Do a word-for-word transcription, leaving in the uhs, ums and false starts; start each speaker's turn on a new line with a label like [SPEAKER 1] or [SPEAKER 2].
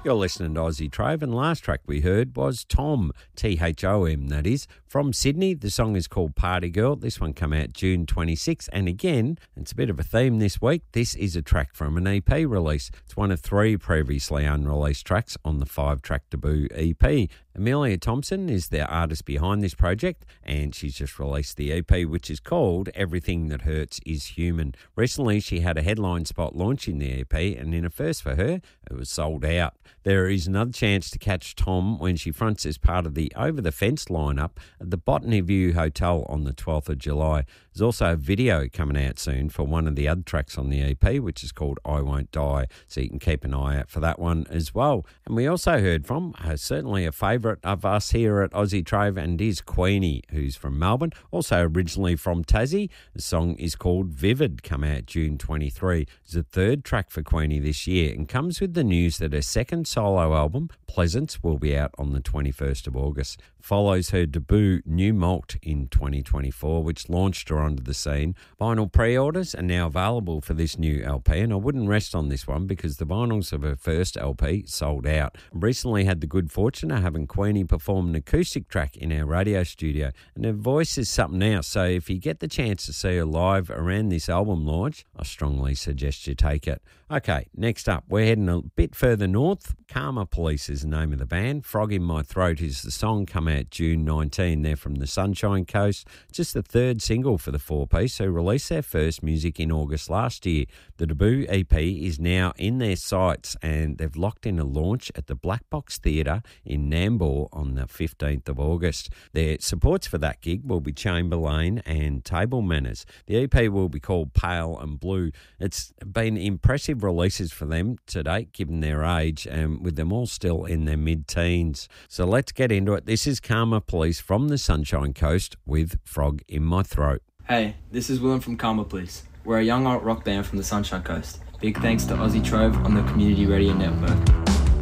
[SPEAKER 1] You're listening to Aussie Trove, and last track we heard was Tom, T H O M that is, from Sydney. The song is called Party Girl. This one came out June twenty-sixth, and again, it's a bit of a theme this week. This is a track from an E P release. It's one of three previously unreleased tracks on the five-track debut E P. Amelia Thompson is the artist behind this project, and she's just released the E P, which is called Everything That Hurts Is Human. Recently, she had a headline spot launching the E P, and in a first for her, it was sold out. There is another chance to catch Tom when she fronts as part of the Over the Fence lineup at the Botany View Hotel on the twelfth of July. There's also a video coming out soon for one of the other tracks on the E P, which is called I Won't Die, so you can keep an eye out for that one as well. And we also heard from, uh, certainly a favourite of us here at Aussie Trove, and is Queenie, who's from Melbourne, also originally from Tassie. The song is called Vivid, come out June twenty-third. It's the third track for Queenie this year, and comes with the news that her second solo album, Pleasance, will be out on the twenty-first of August. Follows her debut New Malt in twenty twenty-four, which launched her onto the scene. Vinyl pre-orders are now available for this new L P, and I wouldn't rest on this one because the vinyls of her first L P sold out. I recently had the good fortune of having Queenie perform an acoustic track in our radio studio, and her voice is something else, so if you get the chance to see her live around this album launch, I strongly suggest you take it. Okay, next up, we're heading a bit further north. Karma Police is the name of the band. Frog in My Throat is the song, come out June nineteenth. They're from the Sunshine Coast. Just the third single for the four-piece, who released their first music in August last year. The debut E P is now in their sights, and they've locked in a launch at the Black Box Theatre in Nambour on the fifteenth of August. Their supports for that gig will be Chamberlain and Table Manners. The E P will be called Pale and Blue. It's been impressive releases for them to date, given their age, and with them all still in their mid-teens. So let's get into it. This is Karma Police from the Sunshine Coast with Frog in My Throat.
[SPEAKER 2] Hey, this is Willem from Karma Police. We're a young alt rock band from the Sunshine Coast. Big thanks to Aussie Trove on the Community Radio Network.